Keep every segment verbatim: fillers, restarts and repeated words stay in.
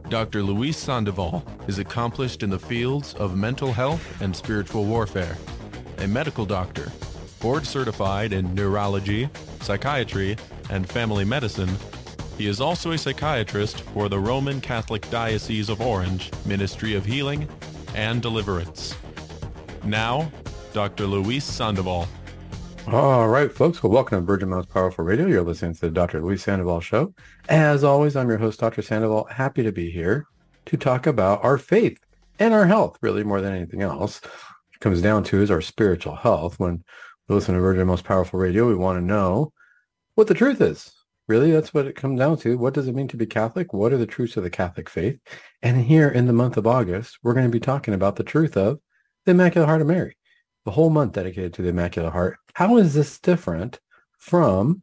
Doctor Luis Sandoval is accomplished in the fields of mental health and spiritual warfare. A medical doctor, board certified in neurology, psychiatry, and family medicine, he is also a psychiatrist for the Roman Catholic Diocese of Orange Ministry of Healing and Deliverance. Now, Doctor Luis Sandoval. All right, folks. Well, welcome to Virgin Most Powerful Radio. You're listening to the Doctor Luis Sandoval Show. As always, I'm your host, Doctor Sandoval. Happy to be here to talk about our faith and our health, really more than anything else. What it comes down to is our spiritual health. When we listen to Virgin Most Powerful Radio, we want to know what the truth is. Really, that's what it comes down to. What does it mean to be Catholic? What are the truths of the Catholic faith? And here in the month of August, we're going to be talking about the truth of the Immaculate Heart of Mary. The whole month dedicated to the Immaculate Heart. How is this different from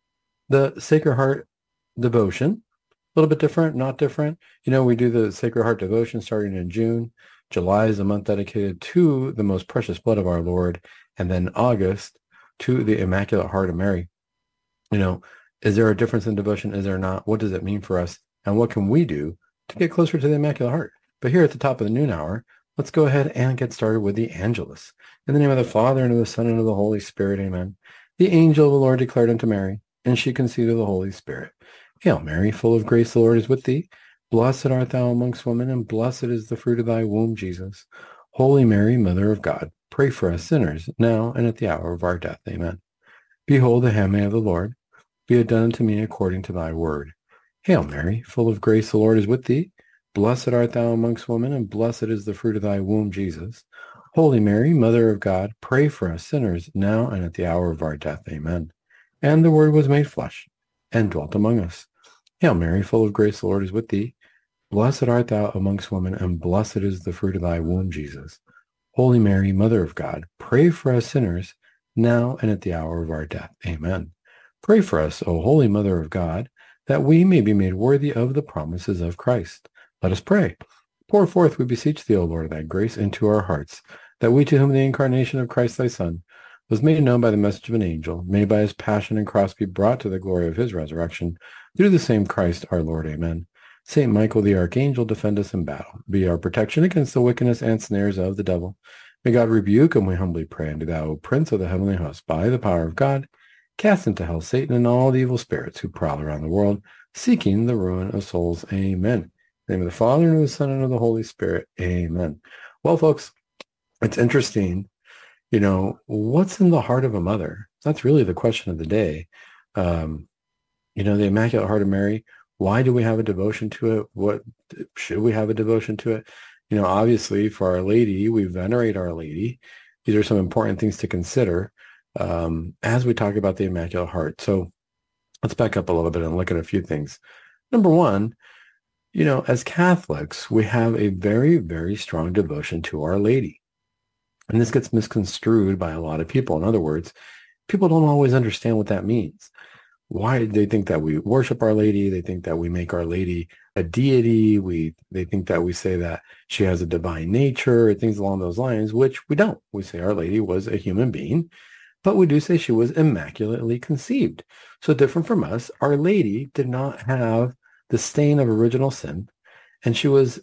the Sacred Heart devotion? A little bit different, not different. You know, we do the Sacred Heart devotion starting in June. July is a month dedicated to the most precious blood of our Lord. And then August to the Immaculate Heart of Mary. You know, is there a difference in devotion? Is there not? What does it mean for us? And what can we do to get closer to the Immaculate Heart? But here at the top of the noon hour, let's go ahead and get started with the Angelus. In the name of the Father, and of the Son, and of the Holy Spirit, amen. The angel of the Lord declared unto Mary, and she conceived of the Holy Spirit. Hail Mary, full of grace, the Lord is with thee. Blessed art thou amongst women, and blessed is the fruit of thy womb, Jesus. Holy Mary, Mother of God, pray for us sinners, now and at the hour of our death, amen. Behold, the handmaid of the Lord, be it done unto me according to thy word. Hail Mary, full of grace, the Lord is with thee. Blessed art thou amongst women, and blessed is the fruit of thy womb, Jesus. Holy Mary, Mother of God, pray for us sinners, now and at the hour of our death. Amen. And the Word was made flesh, and dwelt among us. Hail Mary, full of grace, the Lord is with thee. Blessed art thou amongst women, and blessed is the fruit of thy womb, Jesus. Holy Mary, Mother of God, pray for us sinners, now and at the hour of our death. Amen. Pray for us, O Holy Mother of God, that we may be made worthy of the promises of Christ. Let us pray. Pour forth, we beseech thee, O Lord, thy grace into our hearts, that we to whom the incarnation of Christ thy Son was made known by the message of an angel, may by his passion and cross be brought to the glory of his resurrection, through the same Christ our Lord. Amen. Saint Michael the Archangel, defend us in battle. Be our protection against the wickedness and snares of the devil. May God rebuke, and we humbly pray unto thou, O Prince of the heavenly host, by the power of God, cast into hell Satan and all the evil spirits who prowl around the world, seeking the ruin of souls. Amen. In the name of the Father, and of the Son, and of the Holy Spirit. Amen. Well, folks, it's interesting, you know, what's in the heart of a mother? That's really the question of the day. Um, you know, the Immaculate Heart of Mary, why do we have a devotion to it? What should we have a devotion to it? You know, obviously for Our Lady, we venerate Our Lady. These are some important things to consider um, as we talk about the Immaculate Heart. So let's back up a little bit and look at a few things. Number one, you know, as Catholics, we have a very, very strong devotion to Our Lady. And this gets misconstrued by a lot of people. In other words, people don't always understand what that means. Why they think that we worship Our Lady? They think that we make Our Lady a deity. We they think that we say that she has a divine nature, things along those lines, which we don't. We say Our Lady was a human being, but we do say she was immaculately conceived. So different from us, Our Lady did not have the stain of original sin, and she was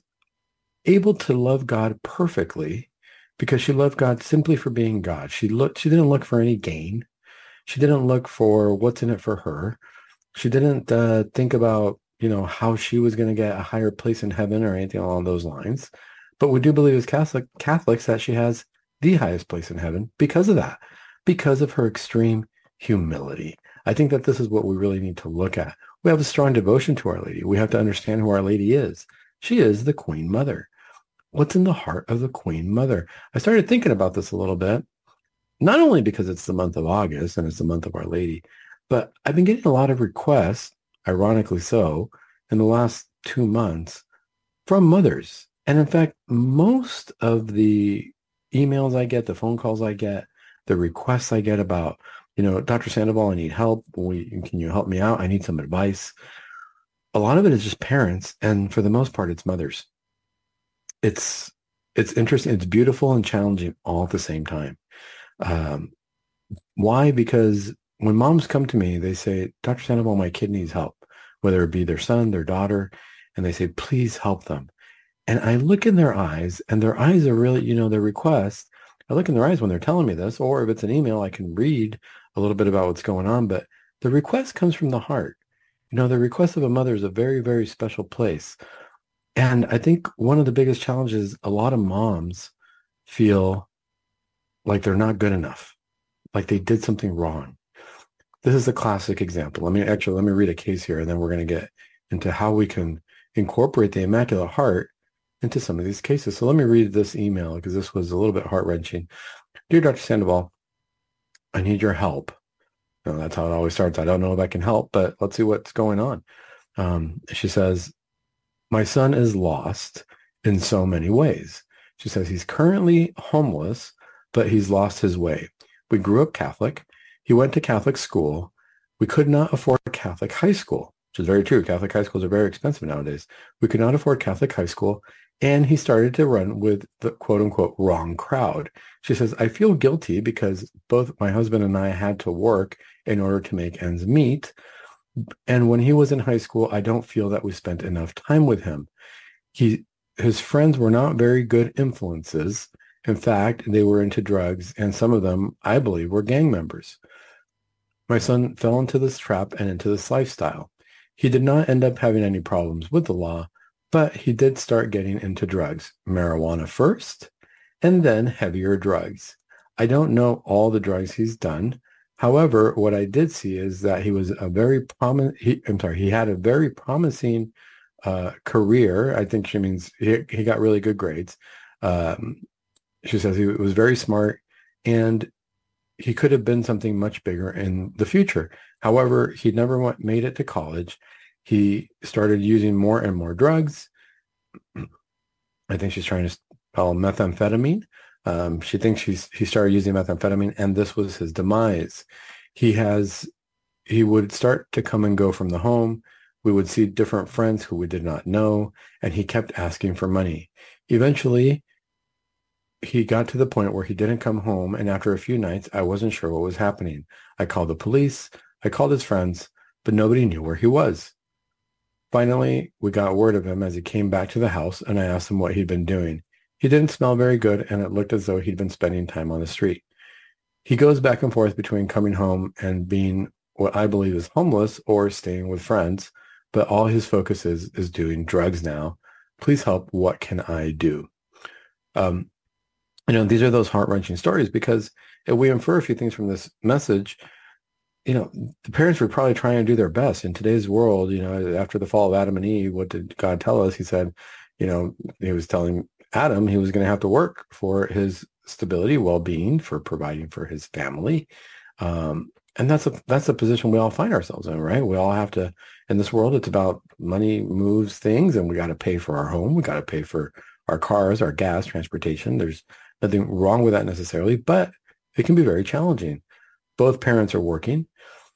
able to love God perfectly because she loved God simply for being God. She looked, she didn't look for any gain. She didn't look for what's in it for her. She didn't uh, think about, you know, how she was going to get a higher place in heaven or anything along those lines. But we do believe as Catholic, Catholics that she has the highest place in heaven because of that, because of her extreme humility. I think that this is what we really need to look at. We have a strong devotion to Our Lady. We have to understand who Our Lady is. She is the Queen Mother. What's in the heart of the Queen Mother? I started thinking about this a little bit, not only because it's the month of August and it's the month of Our Lady, but I've been getting a lot of requests, ironically so, in the last two months from mothers. And in fact, most of the emails I get, the phone calls I get, the requests I get about, you know, Doctor Sandoval, I need help. We, can you help me out? I need some advice. A lot of it is just parents. And for the most part, it's mothers. It's, it's interesting. It's beautiful and challenging all at the same time. Um, why? Because when moms come to me, they say, Doctor Sandoval, my kid needs help, whether it be their son, their daughter. and they say, please help them. And I look in their eyes, and their eyes are really, you know, their request. I look in their eyes when they're telling me this, or if it's an email, I can read a little bit about what's going on. But the request comes from the heart. You know, the request of a mother is a very, very special place. And I think one of the biggest challenges, a lot of moms feel like they're not good enough, like they did something wrong. This is a classic example. Let me actually, let me read a case here, and then we're going to get into how we can incorporate the Immaculate Heart into some of these cases. So let me read this email because this was a little bit heart-wrenching. Dear Doctor Sandoval, I need your help. You know, that's how it always starts. I don't know if I can help, but let's see what's going on. Um, she says, my son is lost in so many ways. She says he's currently homeless, but he's lost his way. We grew up Catholic. He went to Catholic school. We could not afford a Catholic high school, which is very true. Catholic high schools are very expensive nowadays. We could not afford Catholic high school, and he started to run with the quote-unquote wrong crowd. She says, I feel guilty because both my husband and I had to work in order to make ends meet. And when he was in high school, I don't feel that we spent enough time with him. He, his friends were not very good influences. In fact, they were into drugs, and some of them, I believe, were gang members. My son fell into this trap and into this lifestyle. He did not end up having any problems with the law, but he did start getting into drugs, marijuana first, and then heavier drugs. I don't know all the drugs he's done. However, what I did see is that he was a very prominent, I'm sorry, he had a very promising uh, career. I think she means he, he got really good grades. Um, she says he was very smart, and he could have been something much bigger in the future. However, he never went, made it to college. He started using more and more drugs. I think she's trying to spell methamphetamine. Um, she thinks she's, he started using methamphetamine, and this was his demise. He has, he would start to come and go from the home. We would see different friends who we did not know, and he kept asking for money. Eventually, he got to the point where he didn't come home, and after a few nights, I wasn't sure what was happening. I called the police, I called his friends, but nobody knew where he was. Finally, we got word of him as he came back to the house, and I asked him what he'd been doing. He didn't smell very good, and it looked as though he'd been spending time on the street. He goes back and forth between coming home and being what I believe is homeless or staying with friends, but all his focus is is doing drugs now. Please help. What can I do? Um, you know, these are those heart-wrenching stories because if we infer a few things from this message, you know, the parents were probably trying to do their best in today's world. You know, after the fall of Adam and Eve, what did God tell us? He said, you know, he was telling Adam he was going to have to work for his stability, well-being, for providing for his family. Um, and that's a that's a position we all find ourselves in, right? We all have to, in this world, it's about money moves things, and we got to pay for our home. We got to pay for our cars, our gas, transportation. There's nothing wrong with that necessarily, but it can be very challenging. Both parents are working,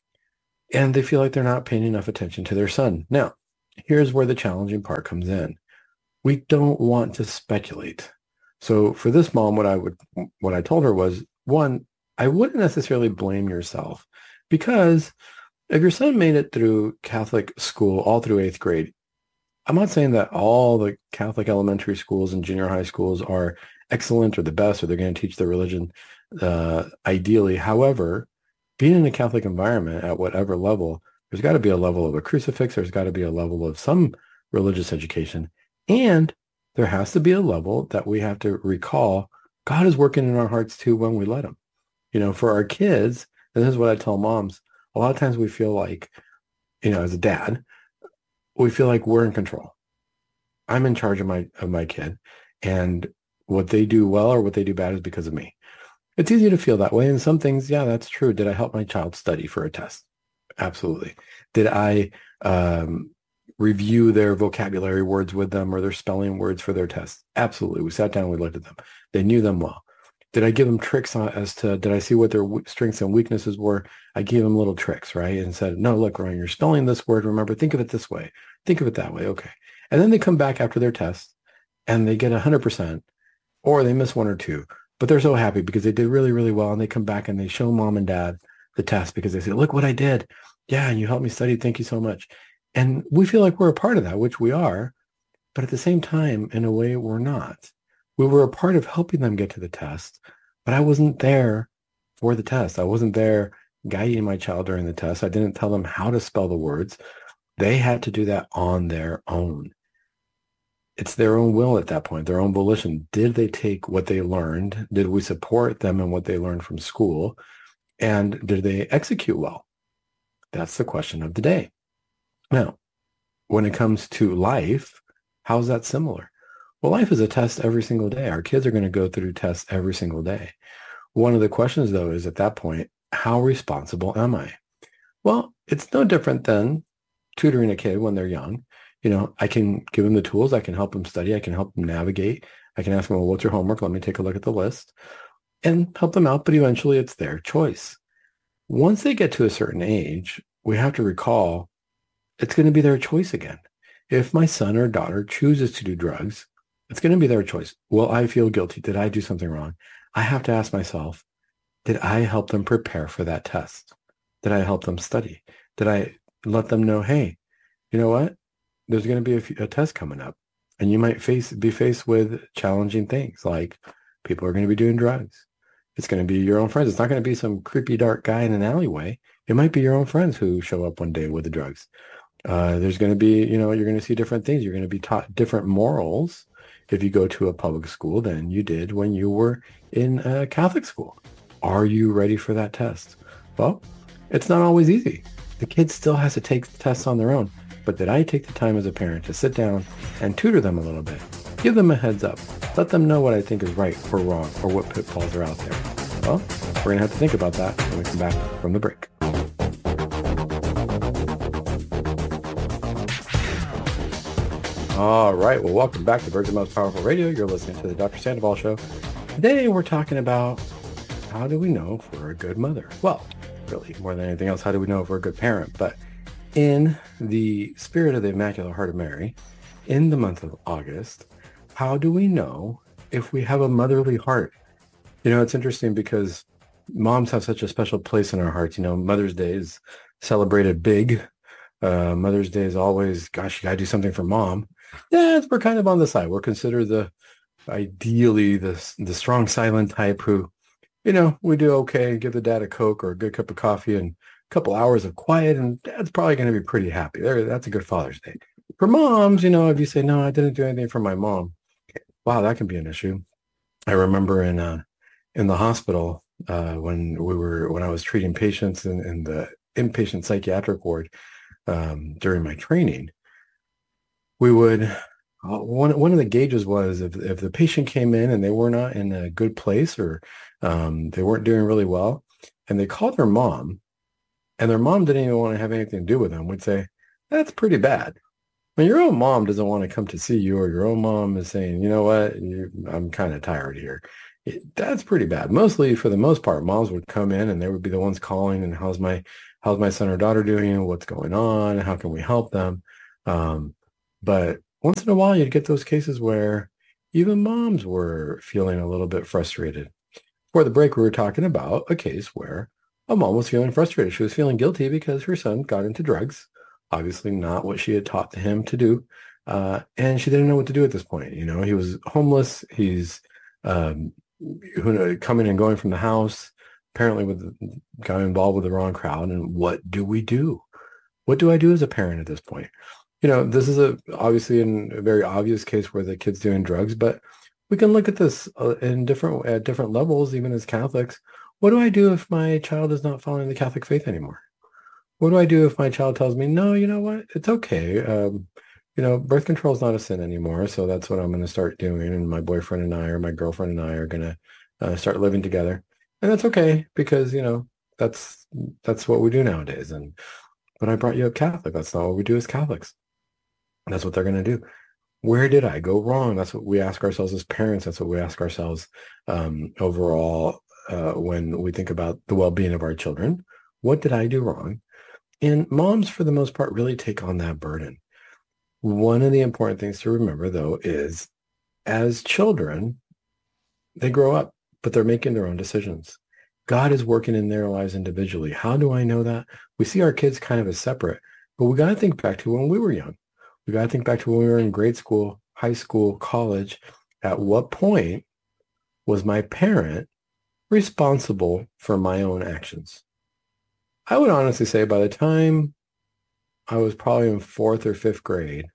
and they feel like they're not paying enough attention to their son. Now, here's where the challenging part comes in. We don't want to speculate. So for this mom, what I would, what I told her was, one, I wouldn't necessarily blame yourself, because if your son made it through Catholic school all through eighth grade, I'm not saying that all the Catholic elementary schools and junior high schools are excellent or the best, or they're going to teach their religion uh, ideally. However, being in a Catholic environment at whatever level, there's got to be a level of a crucifix. There's got to be a level of some religious education. And there has to be a level that we have to recall God is working in our hearts too when we let him. You know, for our kids, and this is what I tell moms, a lot of times we feel like, you know, as a dad, we feel like we're in control. I'm in charge of my of my kid, and what they do well or what they do bad is because of me. It's easy to feel that way. And some things, yeah, that's true. Did I help my child study for a test? Absolutely. Did I um, review their vocabulary words with them or their spelling words for their tests? Absolutely. We sat down and we looked at them. They knew them well. Did I give them tricks on, as to, did I see what their w- strengths and weaknesses were? I gave them little tricks, right? And said, no, look, Ryan, you're spelling this word. Remember, think of it this way. Think of it that way. Okay. And then they come back after their test and they get one hundred percent, or they miss one or two. But they're so happy because they did really, really well. And they come back and they show mom and dad the test because they say, look what I did. Yeah, and you helped me study. Thank you so much. And we feel like we're a part of that, which we are. But at the same time, in a way, we're not. We were a part of helping them get to the test, but I wasn't there for the test. I wasn't there guiding my child during the test. I didn't tell them how to spell the words. They had to do that on their own. It's their own will at that point, their own volition. Did they take what they learned? Did we support them in what they learned from school? And did they execute well? That's the question of the day. Now, when it comes to life, how's that similar? Well, life is a test every single day. Our kids are going to go through tests every single day. One of the questions, though, is at that point, how responsible am I? Well, it's no different than tutoring a kid when they're young. You know, I can give them the tools. I can help them study. I can help them navigate. I can ask them, well, what's your homework? Let me take a look at the list and help them out. But eventually it's their choice. Once they get to a certain age, we have to recall it's going to be their choice again. If my son or daughter chooses to do drugs, it's going to be their choice. Will I feel guilty? Did I do something wrong? I have to ask myself, did I help them prepare for that test? Did I help them study? Did I let them know, hey, you know what? There's going to be a, few, a test coming up, and you might face be faced with challenging things like people are going to be doing drugs. It's going to be your own friends. It's not going to be some creepy, dark guy in an alleyway. It might be your own friends who show up one day with the drugs. Uh, there's going to be, you know, you're going to see different things. You're going to be taught different morals if you go to a public school than you did when you were in a Catholic school. Are you ready for that test? Well, it's not always easy. The kid still has to take the tests on their own. But did I take the time as a parent to sit down and tutor them a little bit? Give them a heads up. Let them know what I think is right or wrong or what pitfalls are out there. Well, we're going to have to think about that when we come back from the break. All right. Well, welcome back to Birds of Most Powerful Radio. You're listening to the Doctor Sandoval Show. Today, we're talking about how do we know if we're a good mother? Well, really, more than anything else, how do we know if we're a good parent? But in the spirit of the Immaculate Heart of Mary, in the month of August, how do we know if we have a motherly heart? You know, it's interesting because moms have such a special place in our hearts. You know, Mother's Day is celebrated big. Uh, Mother's Day is always, gosh, you got to do something for mom. Yeah, we're kind of on the side. We're considered the, ideally, the, the strong, silent type who, you know, we do okay, give the dad a Coke or a good cup of coffee and couple hours of quiet, and dad's probably going to be pretty happy. There, that's a good Father's Day. For moms, you know, if you say, no, I didn't do anything for my mom, wow, that can be an issue. I remember in uh, in the hospital uh, when we were when I was treating patients in, in the inpatient psychiatric ward um, during my training, we would uh, one one of the gauges was if if the patient came in and they were not in a good place or um, they weren't doing really well, and they called their mom. And their mom didn't even want to have anything to do with them, would say, that's pretty bad. When your own mom doesn't want to come to see you or your own mom is saying, you know what, you, I'm kind of tired here. It, that's pretty bad. Mostly, for the most part, moms would come in and they would be the ones calling and how's my how's my son or daughter doing? What's going on? How can we help them? Um, but once in a while, you'd get those cases where even moms were feeling a little bit frustrated. For the break, we were talking about a case where a mom was feeling frustrated. She was feeling guilty because her son got into drugs, obviously not what she had taught him to do. Uh, and she didn't know what to do at this point. You know, he was homeless. He's um, coming and going from the house, apparently with got involved with the wrong crowd. And what do we do? What do I do as a parent at this point? You know, this is a obviously in a very obvious case where the kid's doing drugs, but we can look at this uh, in different at different levels, even as Catholics. What do I do if my child is not following the Catholic faith anymore? What do I do if my child tells me, no, you know what? It's okay. Um, you know, birth control is not a sin anymore. So that's what I'm going to start doing. And my boyfriend and I or my girlfriend and I are going to uh, start living together. And that's okay because, you know, that's that's what we do nowadays. And but I brought you up Catholic. That's not what we do as Catholics. That's what they're going to do. Where did I go wrong? That's what we ask ourselves as parents. That's what we ask ourselves um, overall. Uh, when we think about the well-being of our children, what did I do wrong? And moms, for the most part, really take on that burden. One of the important things to remember, though, is as children, they grow up, but they're making their own decisions. God is working in their lives individually. How do I know that? We see our kids kind of as separate. But we got to think back to when we were young. We got to think back to when we were in grade school, high school, college. At what point was my parent responsible for my own actions? I would honestly say by the time I was probably in fourth or fifth grade,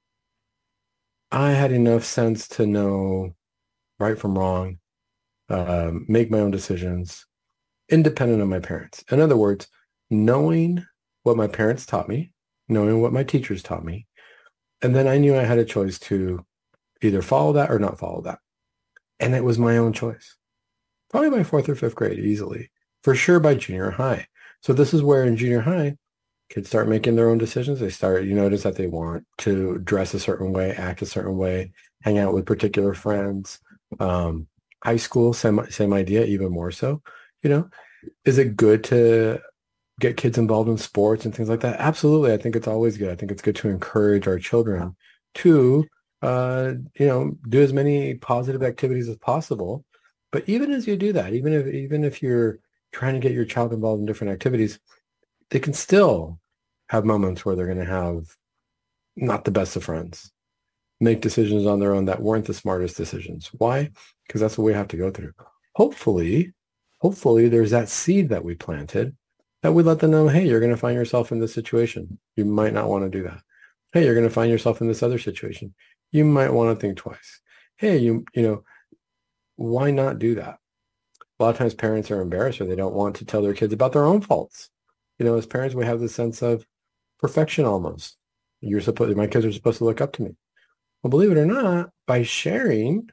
I had enough sense to know right from wrong, uh, make my own decisions, independent of my parents. In other words, knowing what my parents taught me, knowing what my teachers taught me, and then I knew I had a choice to either follow that or not follow that. And it was my own choice. Probably by fourth or fifth grade, easily. For sure by junior high. So this is where in junior high, kids start making their own decisions. They start, you notice that they want to dress a certain way, act a certain way, hang out with particular friends. Um, high school, same, same idea, even more so. You know, is it good to get kids involved in sports and things like that? Absolutely. I think it's always good. I think it's good to encourage our children to, uh, you know, do as many positive activities as possible. But even as you do that, even if even if you're trying to get your child involved in different activities, they can still have moments where they're going to have not the best of friends, make decisions on their own that weren't the smartest decisions. Why? Because that's what we have to go through. Hopefully, hopefully there's that seed that we planted that we let them know, hey, you're going to find yourself in this situation. You might not want to do that. Hey, you're going to find yourself in this other situation. You might want to think twice. Hey, you, you know, why not do that? A lot of times parents are embarrassed or they don't want to tell their kids about their own faults. You know, as parents, we have this sense of perfection almost. You're supposed, my kids are supposed to look up to me. Well, believe it or not, by sharing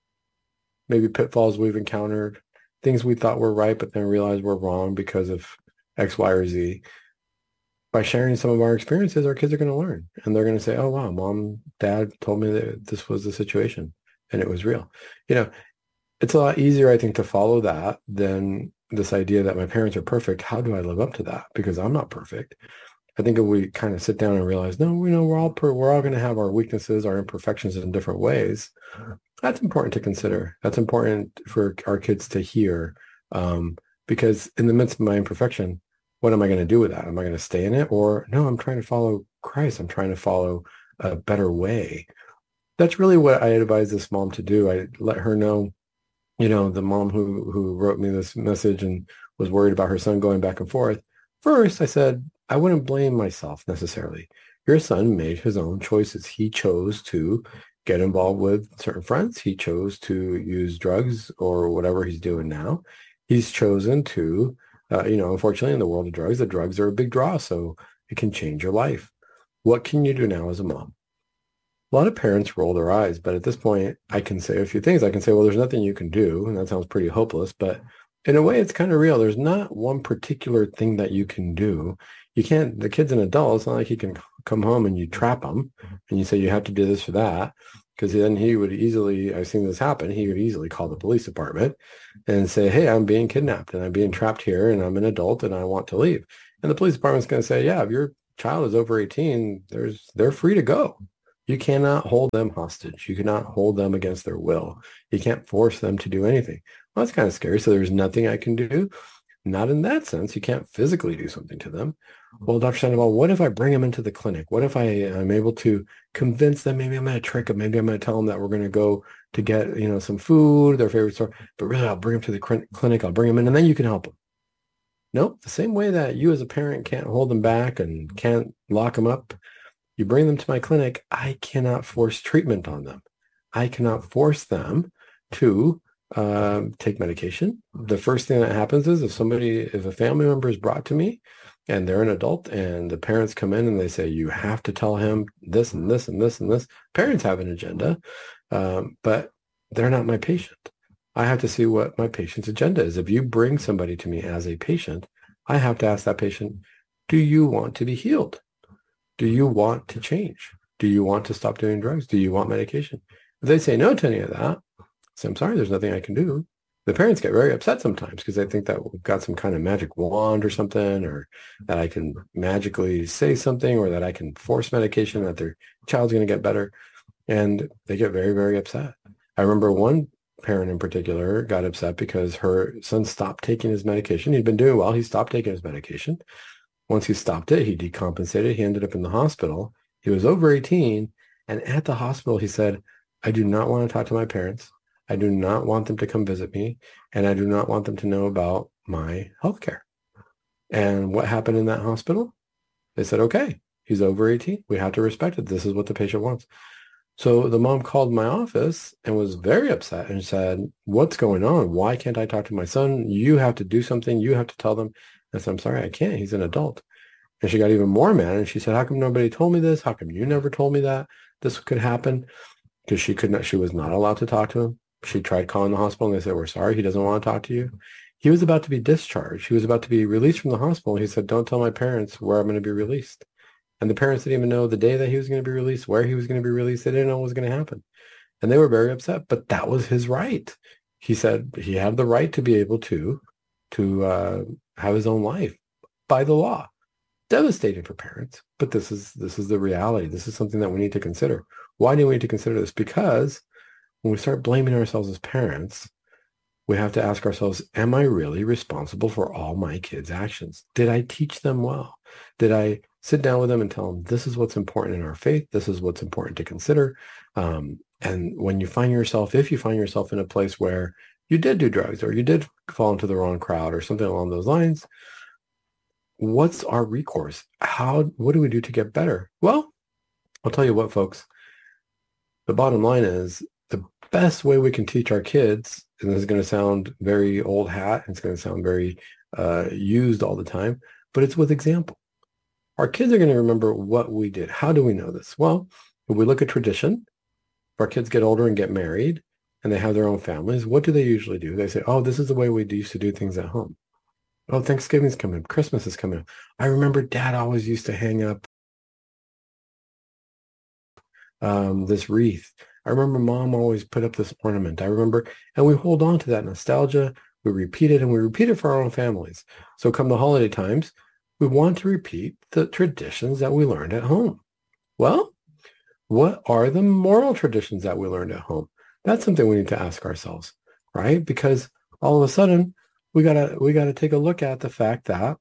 maybe pitfalls we've encountered, things we thought were right, but then realized we're wrong because of X, Y, or Z. By sharing some of our experiences, our kids are going to learn. And they're going to say, oh, wow, mom, dad told me that this was the situation and it was real. You know, it's a lot easier, I think, to follow that than this idea that my parents are perfect. How do I live up to that? Because I'm not perfect. I think if we kind of sit down and realize, no, you know, we're all per, we're all going to have our weaknesses, our imperfections in different ways. That's important to consider. That's important for our kids to hear, um, because in the midst of my imperfection, what am I going to do with that? Am I going to stay in it? Or no, I'm trying to follow Christ. I'm trying to follow a better way. That's really what I advise this mom to do. I let her know, you know, the mom who, who wrote me this message and was worried about her son going back and forth. First, I said, I wouldn't blame myself necessarily. Your son made his own choices. He chose to get involved with certain friends. He chose to use drugs or whatever he's doing now. He's chosen to, uh, you know, unfortunately in the world of drugs, the drugs are a big draw, so it can change your life. What can you do now as a mom? A lot of parents roll their eyes, but at this point, I can say a few things. I can say, well, there's nothing you can do, and that sounds pretty hopeless, but in a way, it's kind of real. There's not one particular thing that you can do. You can't, the kid's an adult. It's not like he can come home and you trap him and you say, you have to do this or that. Because then he would easily, I've seen this happen, he would easily call the police department and say, hey, I'm being kidnapped and I'm being trapped here and I'm an adult and I want to leave. And the police department's going to say, yeah, if your child is over eighteen, there's they're free to go. You cannot hold them hostage. You cannot hold them against their will. You can't force them to do anything. Well, that's kind of scary. So there's nothing I can do. Not in that sense. You can't physically do something to them. Well, Doctor Sandoval, what if I bring them into the clinic? What if I am able to convince them? Maybe I'm going to trick them. Maybe I'm going to tell them that we're going to go to get, you know, some food, their favorite store. But really, I'll bring them to the clinic. I'll bring them in, and then you can help them. Nope. The same way that you as a parent can't hold them back and can't lock them up, you bring them to my clinic, I cannot force treatment on them. I cannot force them to um, take medication. The first thing that happens is if somebody, if a family member is brought to me and they're an adult and the parents come in and they say, you have to tell him this and this and this and this. Parents have an agenda, um, but they're not my patient. I have to see what my patient's agenda is. If you bring somebody to me as a patient, I have to ask that patient, do you want to be healed? Do you want to change? Do you want to stop doing drugs? Do you want medication? If they say no to any of that, so I'm sorry, there's nothing I can do. The parents get very upset sometimes because they think that we've got some kind of magic wand or something, or that I can magically say something, or that I can force medication, that their child's going to get better. And they get very, very upset. I remember one parent in particular got upset because her son stopped taking his medication. He'd been doing well. He stopped taking his medication. Once he stopped it, he decompensated. He ended up in the hospital. He was over eighteen. And at the hospital, he said, I do not want to talk to my parents. I do not want them to come visit me. And I do not want them to know about my health care. And what happened in that hospital? They said, okay, he's over eighteen. We have to respect it. This is what the patient wants. So the mom called my office and was very upset and said, what's going on? Why can't I talk to my son? You have to do something. You have to tell them. I said, I'm sorry, I can't. He's an adult. And she got even more mad. And she said, how come nobody told me this? How come you never told me that this could happen? Because she could not, she was not allowed to talk to him. She tried calling the hospital and they said, we're sorry, he doesn't want to talk to you. He was about to be discharged. He was about to be released from the hospital. He said, don't tell my parents where I'm going to be released. And the parents didn't even know the day that he was going to be released, where he was going to be released. They didn't know what was going to happen. And they were very upset, but that was his right. He said he had the right to be able to, to uh, have his own life by the law. Devastating for parents, but this is, this is the reality. This is something that we need to consider. Why do we need to consider this? Because when we start blaming ourselves as parents, we have to ask ourselves, am I really responsible for all my kids' actions? Did I teach them well? Did I sit down with them and tell them, this is what's important in our faith. This is what's important to consider. Um, and when you find yourself, if you find yourself in a place where you did do drugs or you did fall into the wrong crowd or something along those lines, what's our recourse? How, what do we do to get better? Well, I'll tell you what, folks, the bottom line is the best way we can teach our kids, and this is going to sound very old hat, it's going to sound very uh, used all the time, but it's with example. Our kids are going to remember what we did. How do we know this? Well, if we look at tradition, if our kids get older and get married and they have their own families, what do they usually do? They say, oh, this is the way we used to do things at home. Oh, Thanksgiving's coming. Christmas is coming. I remember Dad always used to hang up um, this wreath. I remember Mom always put up this ornament. I remember, and we hold on to that nostalgia. We repeat it, and we repeat it for our own families. So come the holiday times, we want to repeat the traditions that we learned at home. Well, what are the moral traditions that we learned at home? That's something we need to ask ourselves, right? Because all of a sudden, we gotta we gotta take a look at the fact that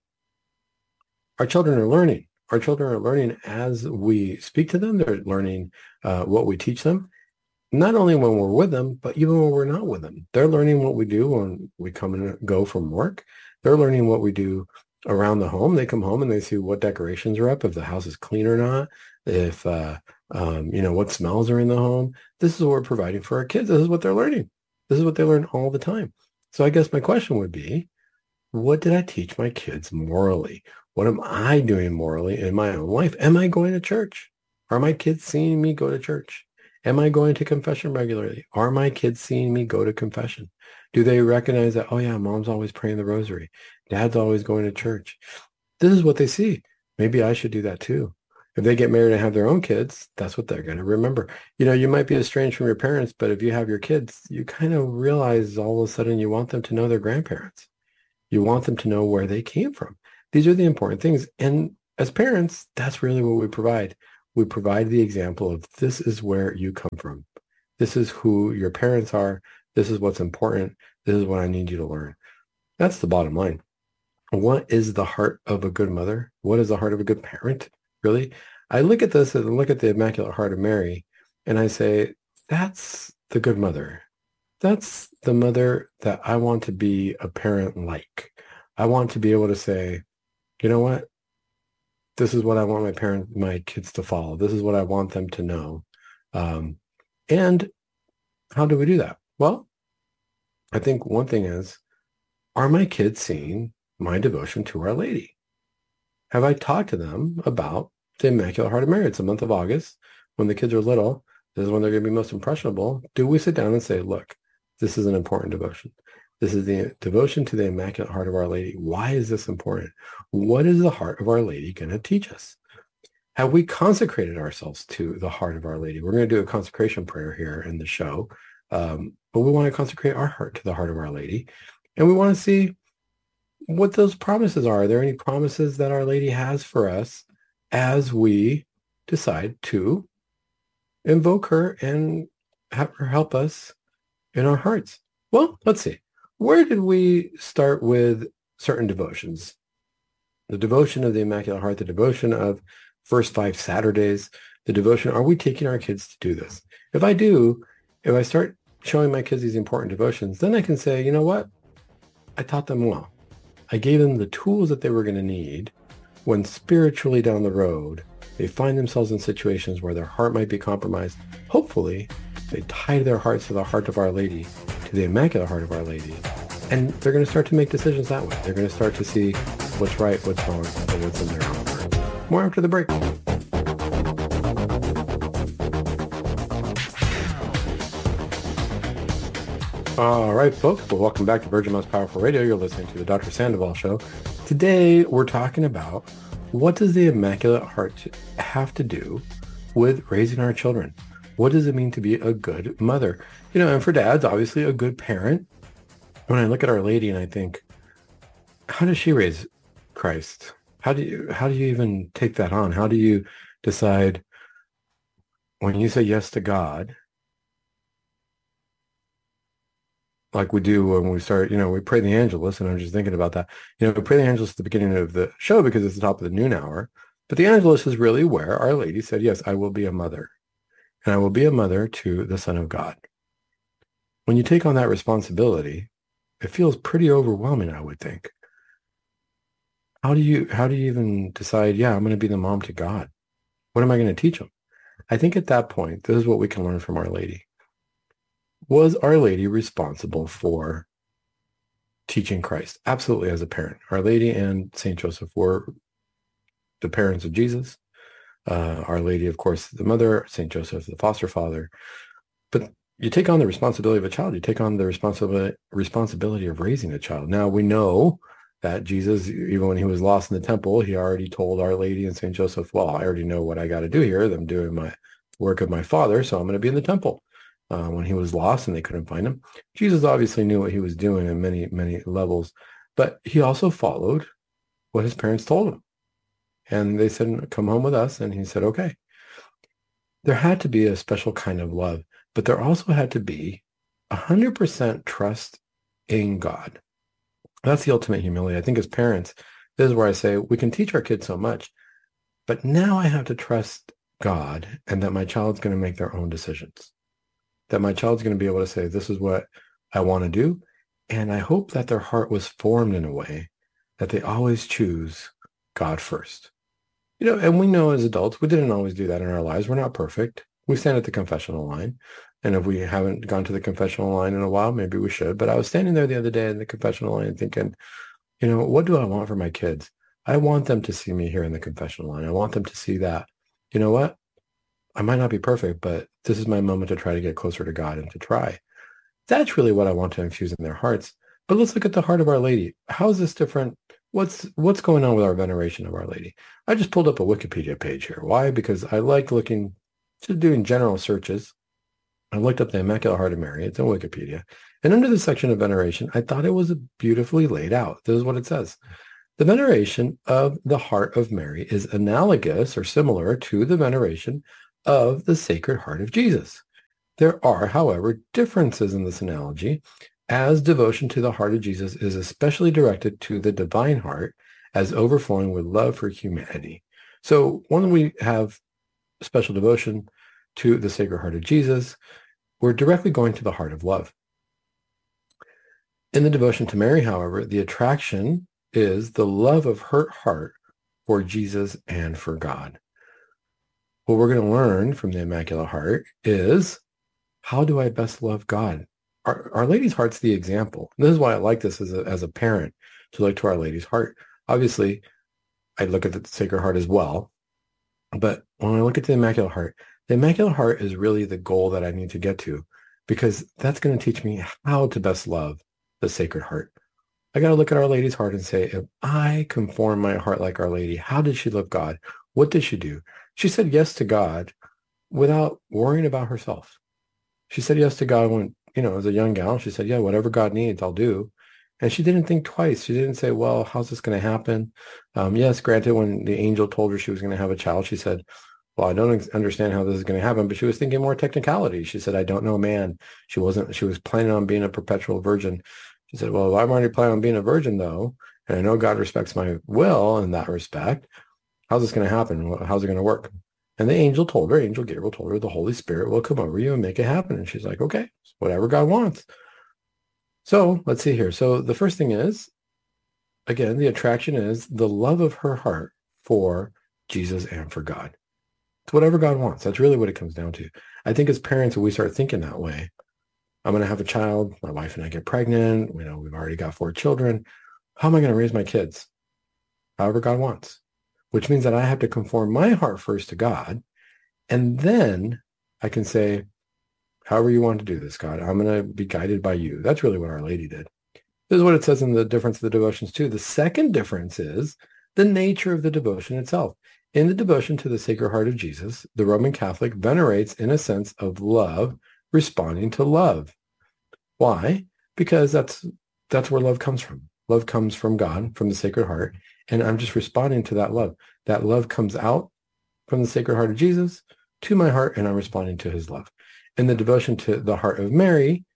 our children are learning. Our children are learning as we speak to them. They're learning uh, what we teach them, not only when we're with them, but even when we're not with them. They're learning what we do when we come and go from work. They're learning what we do around the home. They come home and they see what decorations are up, if the house is clean or not, if, uh, um, you know, what smells are in the home. This is what we're providing for our kids. This is what they're learning. This is what they learn all the time. So I guess my question would be, what did I teach my kids morally? What am I doing morally in my own life? Am I going to church? Are my kids seeing me go to church? Am I going to confession regularly? Are my kids seeing me go to confession? Do they recognize that, oh yeah, Mom's always praying the rosary. Dad's always going to church. This is what they see. Maybe I should do that too. If they get married and have their own kids, that's what they're going to remember. You know, you might be estranged from your parents, but if you have your kids, you kind of realize all of a sudden you want them to know their grandparents. You want them to know where they came from. These are the important things. And as parents, that's really what we provide. We provide the example of this is where you come from. This is who your parents are. This is what's important. This is what I need you to learn. That's the bottom line. What is the heart of a good mother? What is the heart of a good parent? Really? I look at this and look at the Immaculate Heart of Mary, and I say, that's the good mother. That's the mother that I want to be a parent like. I want to be able to say, you know what? This is what I want my parent, my kids to follow. This is what I want them to know. Um, and how do we do that? Well, I think one thing is, are my kids seeing my devotion to Our Lady? Have I talked to them about the Immaculate Heart of Mary? It's the month of August. When the kids are little, this is when they're going to be most impressionable. Do we sit down and say, look, this is an important devotion. This is the devotion to the Immaculate Heart of Our Lady. Why is this important? What is the heart of Our Lady going to teach us? Have we consecrated ourselves to the heart of Our Lady? We're going to do a consecration prayer here in the show, um, but we want to consecrate our heart to the heart of Our Lady. And we want to see what those promises are. Are there any promises that Our Lady has for us as we decide to invoke her and have her help us in our hearts? Well, let's see. Where did we start with certain devotions? the devotion of the Immaculate Heart, the devotion of First Five Saturdays, the devotion, are we taking our kids to do this? If I do, if I start showing my kids these important devotions, then I can say, you know what? I taught them well. I gave them the tools that they were going to need when spiritually down the road, they find themselves in situations where their heart might be compromised. Hopefully, they tie their hearts to the heart of Our Lady, to the Immaculate Heart of Our Lady, and they're going to start to make decisions that way. They're going to start to see what's right, what's wrong, and what's in their own heart. More after the break. All right, folks. Well, welcome back to Virgin Most Powerful Radio. You're listening to the Doctor Sandoval Show. Today, we're talking about what does the Immaculate Heart have to do with raising our children? What does it mean to be a good mother? You know, and for dads, obviously a good parent. When I look at Our Lady and I think, how does she raise Christ? How do you, how do you even take that on? How do you decide when you say yes to God, like we do when we start, you know, we pray the Angelus, and I'm just thinking about that. You know, we pray the Angelus at the beginning of the show because it's the top of the noon hour. But the Angelus is really where Our Lady said, yes, I will be a mother. And I will be a mother to the Son of God. When you take on that responsibility, it feels pretty overwhelming, I would think. How do you, how do you even decide, yeah, I'm going to be the mom to God? What am I going to teach them? I think at that point, this is what we can learn from Our Lady. Was Our Lady responsible for teaching Christ? Absolutely, as a parent. Our Lady and Saint Joseph were the parents of Jesus. Uh, Our Lady, of course, the mother, Saint Joseph, the foster father. But you take on the responsibility of a child. You take on the responsibility responsibility of raising a child. Now, we know that Jesus, even when he was lost in the temple, he already told Our Lady and Saint Joseph, well, I already know what I got to do here. I'm doing my work of my Father, so I'm going to be in the temple. Uh, when he was lost and they couldn't find him. Jesus obviously knew what he was doing in many, many levels, but he also followed what his parents told him. And they said, come home with us. And he said, okay. There had to be a special kind of love, but there also had to be one hundred percent trust in God. That's the ultimate humility. I think as parents, this is where I say we can teach our kids so much, but now I have to trust God and that my child's going to make their own decisions. That my child's going to be able to say, this is what I want to do. And I hope that their heart was formed in a way that they always choose God first. You know, and we know as adults, we didn't always do that in our lives. We're not perfect. We stand at the confessional line. And if we haven't gone to the confessional line in a while, maybe we should. But I was standing there the other day in the confessional line thinking, you know, what do I want for my kids? I want them to see me here in the confessional line. I want them to see that, you know what? I might not be perfect, but this is my moment to try to get closer to God and to try. That's really what I want to infuse in their hearts. But let's look at the heart of Our Lady. How is this different? What's what's going on with our veneration of Our Lady? I just pulled up a Wikipedia page here. Why? Because I like looking, just doing general searches. I looked up the Immaculate Heart of Mary. It's in Wikipedia. And under the section of veneration, I thought it was beautifully laid out. This is what it says. The veneration of the Heart of Mary is analogous or similar to the veneration of the Sacred Heart of Jesus. There are, however, differences in this analogy, as devotion to the heart of Jesus is especially directed to the divine heart as overflowing with love for humanity. So when we have special devotion to the Sacred Heart of Jesus, we're directly going to the heart of love. In the devotion to Mary, however, the attraction is the love of her heart for Jesus and for God. What we're going to learn from the Immaculate Heart is, how do I best love God? Our, Our Lady's Heart's the example. This is why I like this as a, as a parent, to look to Our Lady's Heart. Obviously, I look at the Sacred Heart as well. But when I look at the Immaculate Heart, the Immaculate Heart is really the goal that I need to get to, because that's going to teach me how to best love the Sacred Heart. I got to look at Our Lady's Heart and say, if I conform my heart like Our Lady, how did she love God? What did she do? She said yes to God without worrying about herself. She said yes to God when, you know, as a young gal, she said, yeah, whatever God needs, I'll do. And she didn't think twice. She didn't say, well, how's this going to happen? Um, yes, granted, when the angel told her she was going to have a child, she said, well, I don't understand how this is going to happen. But she was thinking more technicality. She said, I don't know, man. She wasn't, she was planning on being a perpetual virgin. She said, well, I'm already planning on being a virgin, though. and I know God respects my will in that respect. How's this going to happen? How's it going to work? And the angel told her, Angel Gabriel told her, the Holy Spirit will come over you and make it happen. And she's like, okay, whatever God wants. So let's see here. So the first thing is, again, the attraction is the love of her heart for Jesus and for God. It's whatever God wants. That's really what it comes down to. I think as parents, when we start thinking that way, I'm going to have a child, my wife and I get pregnant, you know, we've already got four children. How am I going to raise my kids? However God wants, which means that I have to conform my heart first to God. And then I can say, however you want to do this, God, I'm going to be guided by you. That's really what Our Lady did. This is what it says in the difference of the devotions too. The second difference is the nature of the devotion itself. In the devotion to the Sacred Heart of Jesus, the Roman Catholic venerates in a sense of love, responding to love. Why? Because that's that's where love comes from. Love comes from God, from the Sacred Heart, and I'm just responding to that love. That love comes out from the Sacred Heart of Jesus to my heart, and I'm responding to his love. In the devotion to the Heart of Mary,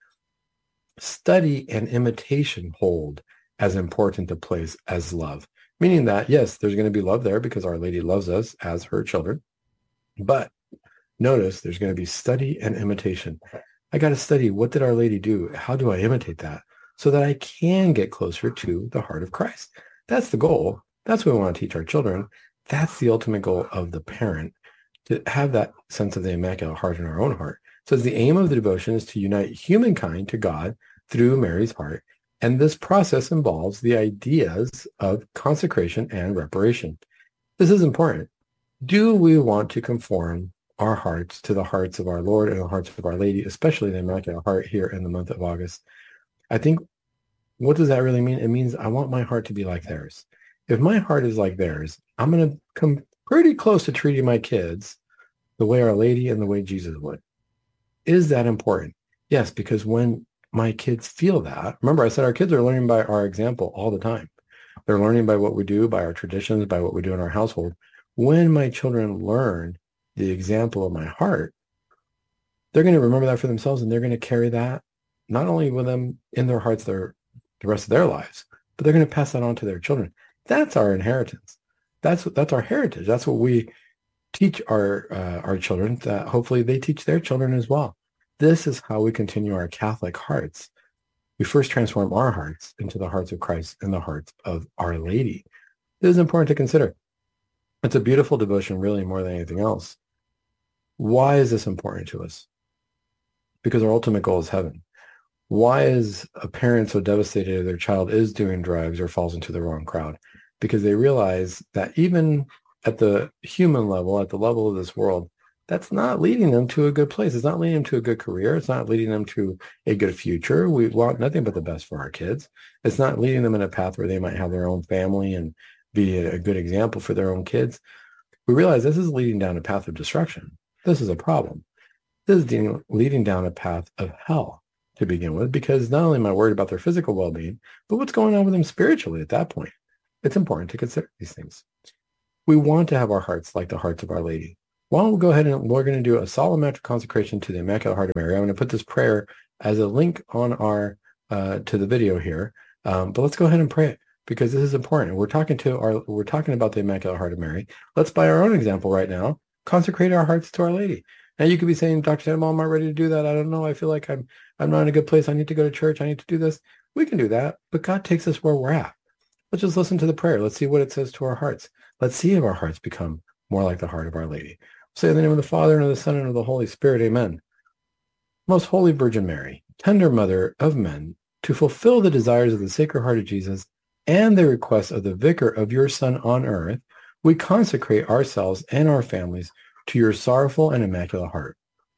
study and imitation hold as important a place as love. Meaning that, yes, there's going to be love there because Our Lady loves us as her children. But notice there's going to be study and imitation. I got to study, what did Our Lady do? How do I imitate that? So that I can get closer to the heart of Christ. That's the goal. That's what we want to teach our children. That's the ultimate goal of the parent, to have that sense of the Immaculate Heart in our own heart. So the aim of the devotion is to unite humankind to God through Mary's heart. And this process involves the ideas of consecration and reparation. This is important. Do we want to conform our hearts to the hearts of our Lord and the hearts of Our Lady, especially the Immaculate Heart here in the month of August? I think, what does that really mean? It means I want my heart to be like theirs. If my heart is like theirs, I'm going to come pretty close to treating my kids the way Our Lady and the way Jesus would. Is that important? Yes, because when my kids feel that, remember I said our kids are learning by our example all the time. They're learning by what we do, by our traditions, by what we do in our household. When my children learn the example of my heart, they're going to remember that for themselves, and they're going to carry that not only with them in their hearts their, the rest of their lives, but they're going to pass that on to their children. That's our inheritance. That's that's our heritage. That's what we teach our uh, our children, that hopefully they teach their children as well. This is how we continue our Catholic hearts. We first transform our hearts into the hearts of Christ and the hearts of Our Lady. This is important to consider. It's a beautiful devotion, really, more than anything else. Why is this important to us? Because our ultimate goal is heaven. Why is a parent so devastated if their child is doing drugs or falls into the wrong crowd? Because they realize that even at the human level, at the level of this world, that's not leading them to a good place. It's not leading them to a good career. It's not leading them to a good future. We want nothing but the best for our kids. It's not leading them in a path where they might have their own family and be a good example for their own kids. We realize this is leading down a path of destruction. This is a problem. This is leading down a path of hell to begin with, because not only am I worried about their physical well-being, but what's going on with them spiritually at that point. It's important to consider these things. We want to have our hearts like the hearts of Our Lady. Why don't we go ahead and we're going to do a solemn act of consecration to the Immaculate Heart of Mary. I'm going to put this prayer as a link on our uh, to the video here, um, but let's go ahead and pray it, because this is important. We're talking to our we're talking about the Immaculate Heart of Mary. Let's, by our own example right now, consecrate our hearts to Our Lady. Now you could be saying, Doctor Sandoval, I'm not ready to do that. I don't know. I feel like I'm I'm not in a good place. I need to go to church. I need to do this. We can do that, but God takes us where we're at. Let's just listen to the prayer. Let's see what it says to our hearts. Let's see if our hearts become more like the heart of Our Lady. Say in the name of the Father, and of the Son, and of the Holy Spirit. Amen. Most Holy Virgin Mary, tender Mother of men, to fulfill the desires of the Sacred Heart of Jesus and the requests of the Vicar of your Son on earth, we consecrate ourselves and our families to your sorrowful and immaculate heart,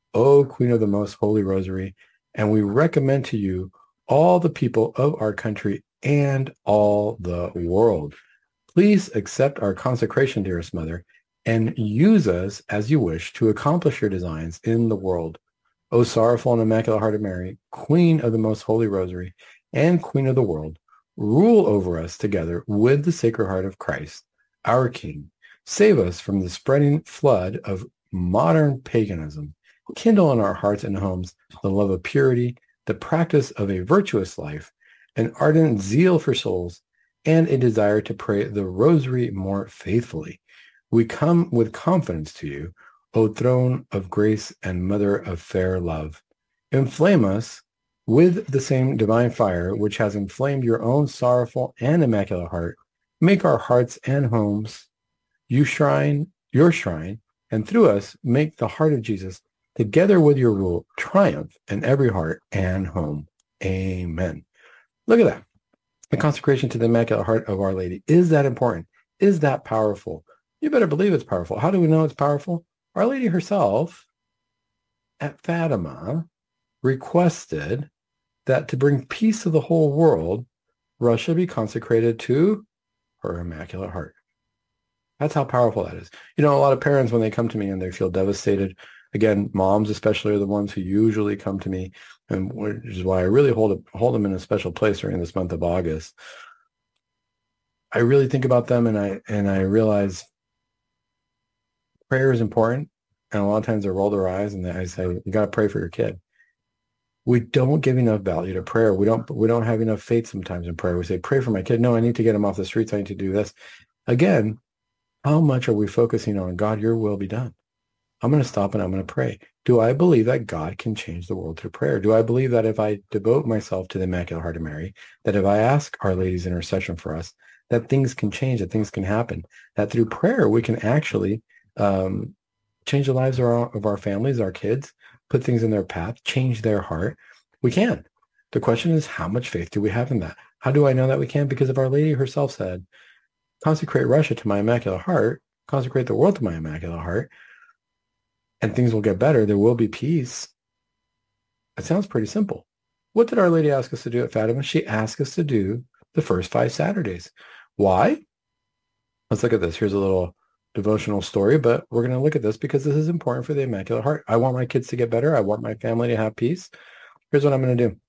O Queen of the Most Holy Rosary, and we recommend to you all the people of our country and all the world. Please accept our consecration, dearest Mother, and use us as you wish to accomplish your designs in the world. O sorrowful and immaculate Heart of Mary, Queen of the Most Holy Rosary, and Queen of the world, rule over us together with the Sacred Heart of Christ, our King. Save us from the spreading flood of modern paganism. Kindle in our hearts and homes the love of purity, the practice of a virtuous life, an ardent zeal for souls, and a desire to pray the rosary more faithfully. We come with confidence to you, O throne of grace and mother of fair love. Inflame us with the same divine fire which has inflamed your own sorrowful and immaculate heart. Make our hearts and homes you shrine, your shrine, and through us make the heart of Jesus, together with your rule, triumph in every heart and home. Amen. Look at that. The consecration to the Immaculate Heart of Our Lady. Is that important? Is that powerful? You better believe it's powerful. How do we know it's powerful? Our Lady herself at Fatima requested that to bring peace to the whole world, Russia be consecrated to her Immaculate Heart. That's how powerful that is. You know, a lot of parents, when they come to me and they feel devastated, again, moms especially are the ones who usually come to me, and which is why I really hold a, hold them in a special place during this month of August. I really think about them, and I and I realize prayer is important. And a lot of times they roll their eyes and I say, you got to pray for your kid. We don't give enough value to prayer. We don't we don't have enough faith sometimes in prayer. We say, pray for my kid. No, I need to get him off the streets. I need to do this. Again, how much are we focusing on, God, your will be done? I'm going to stop and I'm going to pray. Do I believe that God can change the world through prayer? Do I believe that if I devote myself to the Immaculate Heart of Mary, that if I ask Our Lady's intercession for us, that things can change, that things can happen, that through prayer we can actually um, change the lives of our, of our families, our kids, put things in their path, change their heart? We can. The question is, how much faith do we have in that? How do I know that we can? Because if Our Lady herself said, consecrate Russia to my Immaculate Heart, consecrate the world to my Immaculate Heart, and things will get better, there will be peace. It sounds pretty simple. What did Our Lady ask us to do at Fatima? She asked us to do the first five Saturdays. Why? Let's look at this. Here's a little devotional story, but we're going to look at this because this is important for the Immaculate Heart. I want my kids to get better. I want my family to have peace. Here's what I'm going to do.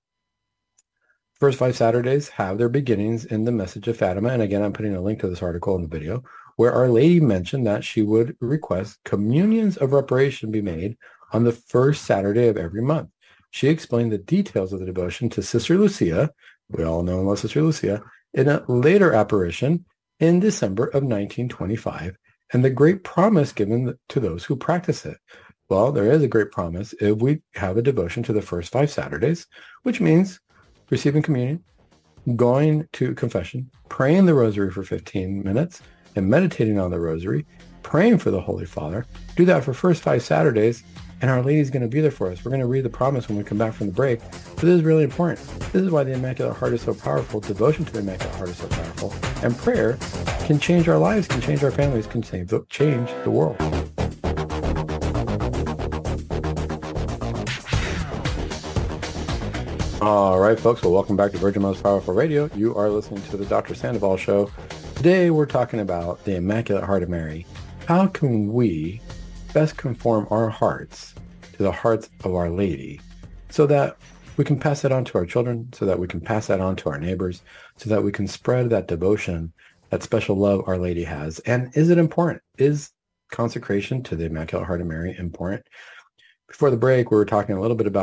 First five Saturdays have their beginnings in the Message of Fatima. And again, I'm putting a link to this article in the video where Our Lady mentioned that she would request communions of reparation be made on the first Saturday of every month. She explained the details of the devotion to Sister Lucia, we all know and love Sister Lucia, in a later apparition in December of nineteen twenty-five, and the great promise given to those who practice it. Well, there is a great promise if we have a devotion to the first five Saturdays, which means receiving communion, going to confession, praying the rosary for fifteen minutes, and meditating on the rosary, praying for the Holy Father. Do that for first five Saturdays, and Our Lady's going to be there for us. We're going to read the promise when we come back from the break. But this is really important. This is why the Immaculate Heart is so powerful. Devotion to the Immaculate Heart is so powerful. And prayer can change our lives, can change our families, can change the, change the world. All right, folks. Well, welcome back to Virgin Most Powerful Radio. You are listening to the Doctor Sandoval Show. Today, we're talking about the Immaculate Heart of Mary. How can we best conform our hearts to the hearts of Our Lady so that we can pass that on to our children, so that we can pass that on to our neighbors, so that we can spread that devotion, that special love Our Lady has? And is it important? Is consecration to the Immaculate Heart of Mary important? Before the break, we were talking a little bit about